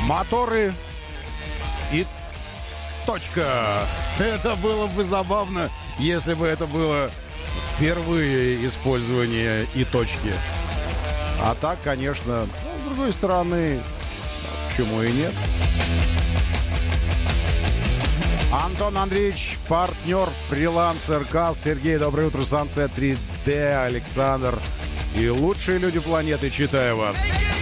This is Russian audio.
Моторы и точка. Это было бы забавно, если бы это было впервые использование и точки. А так, конечно, с другой стороны, почему и нет? Антон Андреевич, партнер, фрилансер, КАС. Сергей, доброе утро, станция 3D, Александр. И лучшие люди планеты, читаю вас.